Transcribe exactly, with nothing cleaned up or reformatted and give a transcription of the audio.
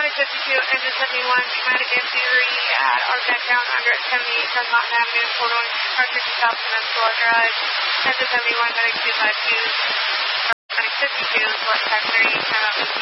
Medic fifty-two, engine seventy-one, Medic M theory at R deck down under at seventy-eight from Mountain Avenue, Fort Orange, Cartridge, South Peninsula Drive. Engine seventy-one, Medic two five two, Medic fifty-two, select track three, time out.